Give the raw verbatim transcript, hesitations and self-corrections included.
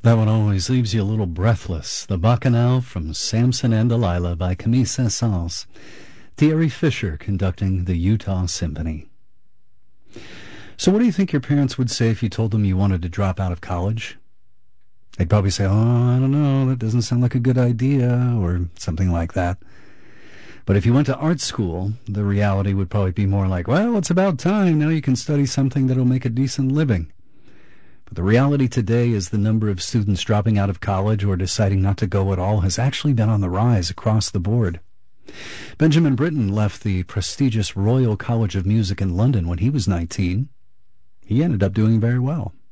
That one always leaves you a little breathless. The Bacchanal from Samson and Delilah by Camille Saint-Saëns. Thierry Fisher conducting the Utah Symphony. So what do you think your parents would say if you told them you wanted to drop out of college? They'd probably say, oh, I don't know, that doesn't sound like a good idea, or something like that. But if you went to art school, the reality would probably be more like, well, it's about time. Now you can study something that'll make a decent living. But the reality today is the number of students dropping out of college or deciding not to go at all has actually been on the rise across the board. Benjamin Britten left the prestigious Royal College of Music in London when he was nineteen. He ended up doing very well.